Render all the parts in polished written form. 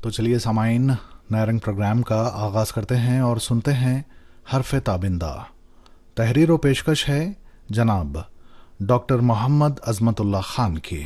تو چلیے سامعین، نئے رنگ پروگرام کا آغاز کرتے ہیں اور سنتے ہیں حرف تابندہ۔ تحریر و پیشکش ہے جناب ڈاکٹر محمد عظمت اللہ خان کی۔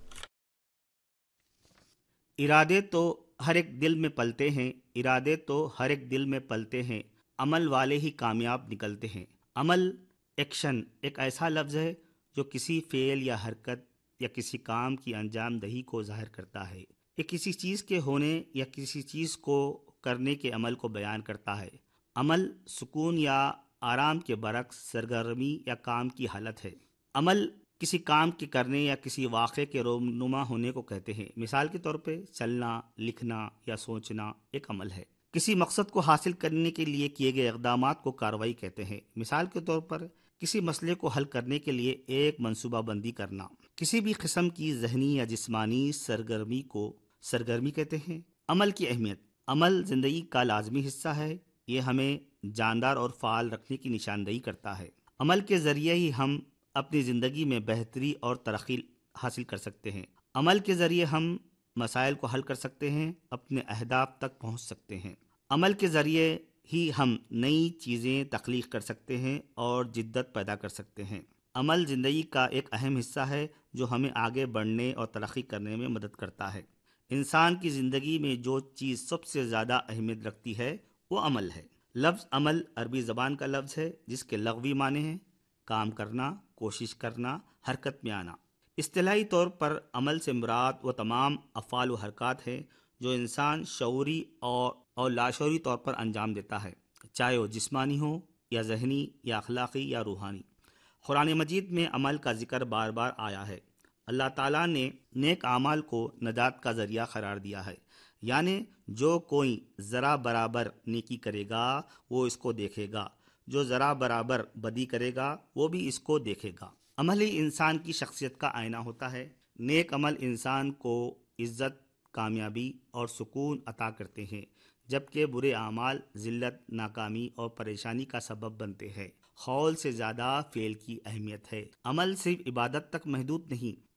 ارادے تو ہر ایک دل میں پلتے ہیں، ارادے تو ہر ایک دل میں پلتے ہیں، عمل والے ہی کامیاب نکلتے ہیں۔ عمل، ایکشن، ایک ایسا لفظ ہے جو کسی فعل یا حرکت یا کسی کام کی انجام دہی کو ظاہر کرتا ہے۔ یہ کسی چیز کے ہونے یا کسی چیز کو کرنے کے عمل کو بیان کرتا ہے۔ عمل سکون یا آرام کے برعکس سرگرمی یا کام کی حالت ہے۔ عمل کسی کام کے کرنے یا کسی واقعے کے رونما ہونے کو کہتے ہیں۔ مثال کے طور پہ چلنا، لکھنا یا سوچنا ایک عمل ہے۔ کسی مقصد کو حاصل کرنے کے لیے کیے گئے اقدامات کو کارروائی کہتے ہیں۔ مثال کے طور پر کسی مسئلے کو حل کرنے کے لیے ایک منصوبہ بندی کرنا۔ کسی بھی قسم کی ذہنی یا جسمانی سرگرمی کو سرگرمی کہتے ہیں۔ عمل کی اہمیت، عمل زندگی کا لازمی حصہ ہے۔ یہ ہمیں جاندار اور فعال رکھنے کی نشاندہی کرتا ہے۔ عمل کے ذریعے ہی ہم اپنی زندگی میں بہتری اور ترقی حاصل کر سکتے ہیں۔ عمل کے ذریعے ہم مسائل کو حل کر سکتے ہیں، اپنے اہداف تک پہنچ سکتے ہیں۔ عمل کے ذریعے ہی ہم نئی چیزیں تخلیق کر سکتے ہیں اور جدت پیدا کر سکتے ہیں۔ عمل زندگی کا ایک اہم حصہ ہے جو ہمیں آگے بڑھنے اور ترقی کرنے میں مدد کرتا ہے۔ انسان کی زندگی میں جو چیز سب سے زیادہ اہمیت رکھتی ہے وہ عمل ہے۔ لفظ عمل عربی زبان کا لفظ ہے جس کے لغوی معنی ہیں کام کرنا، کوشش کرنا، حرکت میں آنا۔ اصطلاحی طور پر عمل سے مراد وہ تمام افعال و حرکات ہیں جو انسان شعوری اور لاشعوری طور پر انجام دیتا ہے، چاہے وہ جسمانی ہو یا ذہنی یا اخلاقی یا روحانی۔ قرآن مجید میں عمل کا ذکر بار بار آیا ہے۔ اللہ تعالیٰ نے نیک اعمال کو نجات کا ذریعہ قرار دیا ہے، یعنی جو کوئی ذرا برابر نیکی کرے گا وہ اس کو دیکھے گا، جو ذرا برابر بدی کرے گا وہ بھی اس کو دیکھے گا۔ عمل ہی انسان کی شخصیت کا آئینہ ہوتا ہے۔ نیک عمل انسان کو عزت، کامیابی اور سکون عطا کرتے ہیں، جبکہ برے اعمال ذلت، ناکامی اور پریشانی کا سبب بنتے ہیں۔ قول سے زیادہ فعل کی اہمیت ہے۔ عمل صرف عبادت تک محدود نہیں